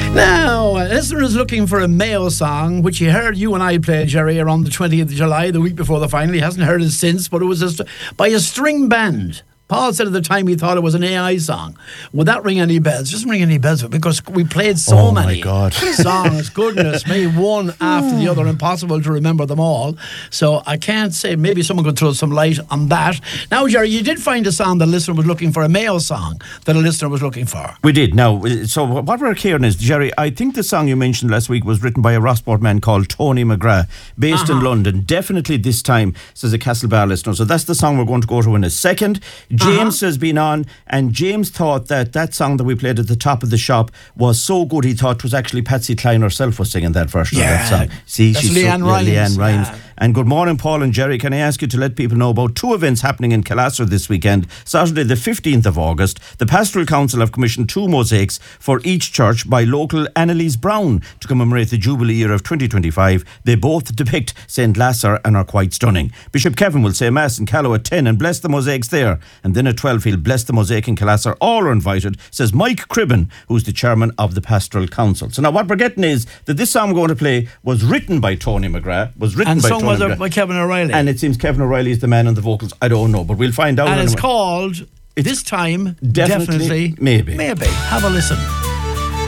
Now, a listener is looking for a Mayo song, which he heard you and I play, Jerry, around the 20th of July, the week before the final. He hasn't heard it since, but it was by a string band. Paul said at the time he thought it was an AI song. Would that ring any bells? Just ring any bells, because we played so many songs. Goodness me, one after the other, impossible to remember them all. So I can't say. Maybe someone could throw some light on that. Now, Jerry, you did find a song that a listener was looking for, a Mayo song that a listener was looking for. We did. Now, so what we're hearing is, Jerry, I think the song you mentioned last week was written by a Rossport man called Tony McGrath, based in London. Definitely this time, says a Castlebar listener. So that's the song we're going to go to in a second. James has been on, and James thought that song that we played at the top of the shop was so good, he thought it was actually Patsy Cline herself was singing that version of that song. See, that's Leanne Rimes. Leanne Rimes. Yeah. And good morning, Paul and Jerry. Can I ask you to let people know about two events happening in Killasser this weekend? Saturday the 15th of August, the Pastoral Council have commissioned 2 mosaics for each church by local Annalise Brown to commemorate the Jubilee year of 2025. They both depict St. Lasser and are quite stunning. Bishop Kevin will say Mass in Callow at 10 and bless the mosaics there. And then at 12 he'll bless the mosaic in Killasser. All are invited, says Mike Cribben, who's the chairman of the Pastoral Council. So now what we're getting is that this song we're going to play was written by Tony McGrath, by Kevin O'Reilly. And it seems Kevin O'Reilly is the man on the vocals. I don't know, but we'll find out. And it's called This Time, Definitely, Maybe. Have a listen.